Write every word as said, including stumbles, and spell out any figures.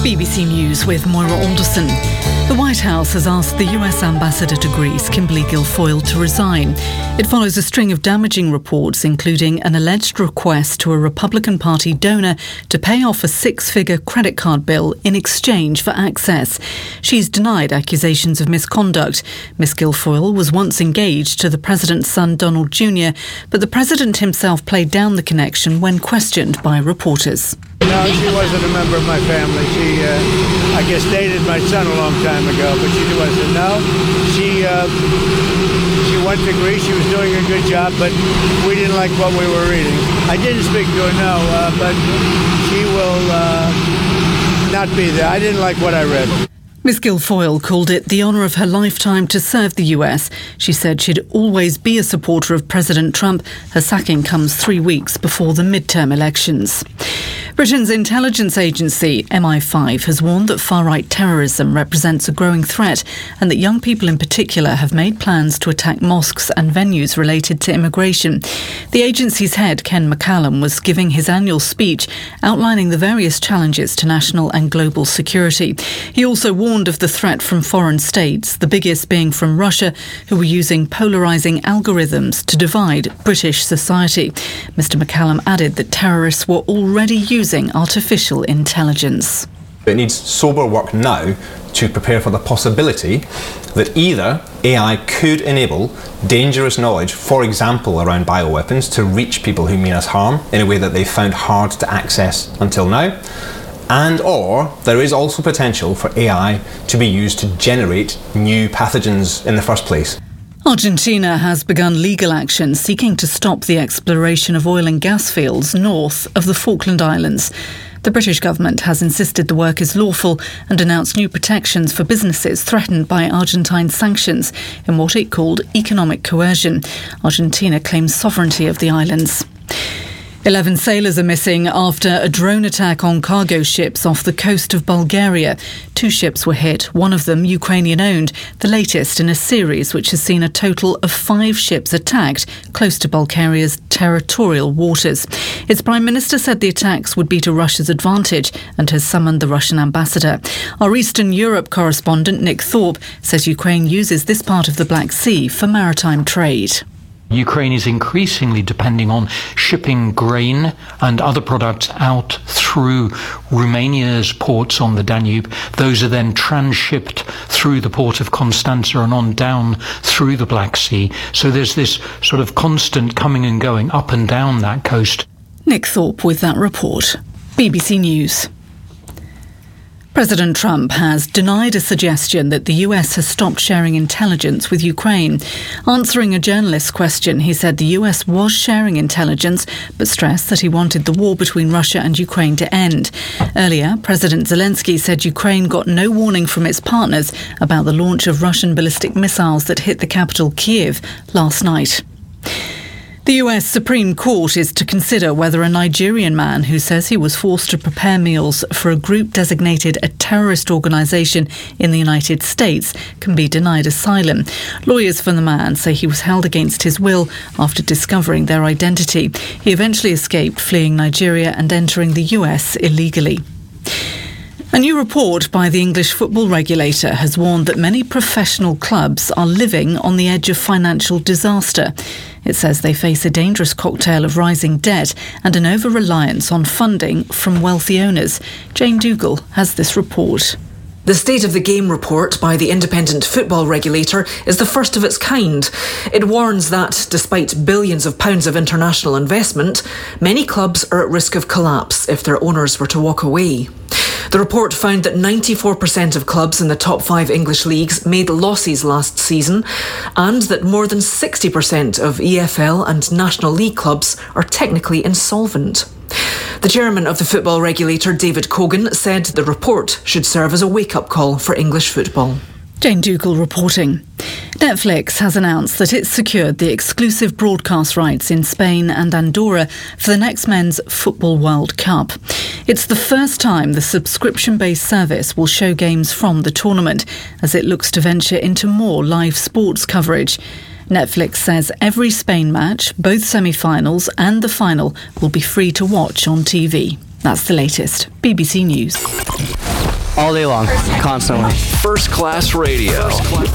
B B C News with Moira Alderson. The White House has asked the U S ambassador to Greece, Kimberly Guilfoyle, to resign. It follows a string of damaging reports, including an alleged request to a Republican Party donor to pay off a six-figure credit card bill in exchange for access. She's denied accusations of misconduct. Miss Guilfoyle was once engaged to the president's son, Donald Junior, but the president himself played down the connection when questioned by reporters. No, she wasn't a member of my family. She, uh, I guess, dated my son a long time ago, but she wasn't. No, she uh, she went to Greece. She was doing a good job, but we didn't like what we were reading. I didn't speak to her, no, uh, but she will uh, not be there. I didn't like what I read. Miss Guilfoyle called it the honour of her lifetime to serve the U S. She said she'd always be a supporter of President Trump. Her sacking comes three weeks before the midterm elections. Britain's intelligence agency, M I five, has warned that far-right terrorism represents a growing threat and that young people in particular have made plans to attack mosques and venues related to immigration. The agency's head, Ken McCallum, was giving his annual speech outlining the various challenges to national and global security. He also warned of the threat from foreign states, the biggest being from Russia, who were using polarising algorithms to divide British society. Mister McCallum added that terrorists were already using artificial intelligence. It needs sober work now to prepare for the possibility that either A I could enable dangerous knowledge, for example around bioweapons, to reach people who mean us harm in a way that they've found hard to access until now, and or there is also potential for A I to be used to generate new pathogens in the first place. Argentina has begun legal action seeking to stop the exploration of oil and gas fields north of the Falkland Islands. The British government has insisted the work is lawful and announced new protections for businesses threatened by Argentine sanctions in what it called economic coercion. Argentina claims sovereignty of the islands. Eleven sailors are missing after a drone attack on cargo ships off the coast of Bulgaria. Two ships were hit, one of them Ukrainian-owned, the latest in a series which has seen a total of five ships attacked close to Bulgaria's territorial waters. Its Prime Minister said the attacks would be to Russia's advantage and has summoned the Russian ambassador. Our Eastern Europe correspondent Nick Thorpe says Ukraine uses this part of the Black Sea for maritime trade. Ukraine is increasingly depending on shipping grain and other products out through Romania's ports on the Danube. Those are then transshipped through the port of Constanța and on down through the Black Sea. So there's this sort of constant coming and going up and down that coast. Nick Thorpe with that report. B B C News. President Trump has denied a suggestion that the U S has stopped sharing intelligence with Ukraine. Answering a journalist's question, he said the U S was sharing intelligence, but stressed that he wanted the war between Russia and Ukraine to end. Earlier, President Zelensky said Ukraine got no warning from its partners about the launch of Russian ballistic missiles that hit the capital, Kyiv, last night. The U S Supreme Court is to consider whether a Nigerian man who says he was forced to prepare meals for a group designated a terrorist organisation in the United States can be denied asylum. Lawyers for the man say he was held against his will after discovering their identity. He eventually escaped, fleeing Nigeria and entering the U S illegally. A new report by the English football regulator has warned that many professional clubs are living on the edge of financial disaster. It says they face a dangerous cocktail of rising debt and an over-reliance on funding from wealthy owners. Jane Dougal has this report. The State of the Game report by the independent football regulator is the first of its kind. It warns that, despite billions of pounds of international investment, many clubs are at risk of collapse if their owners were to walk away. The report found that ninety-four percent of clubs in the top five English leagues made losses last season, and that more than sixty percent of E F L and National League clubs are technically insolvent. The chairman of the football regulator, David Cogan, said the report should serve as a wake-up call for English football. Jane Dougal reporting. Netflix has announced that it's secured the exclusive broadcast rights in Spain and Andorra for the next Men's Football World Cup. It's the first time the subscription-based service will show games from the tournament, as it looks to venture into more live sports coverage. Netflix says every Spain match, both semi-finals and the final, will be free to watch on T V. That's the latest. B B C News. All day long, constantly. First Class Radio.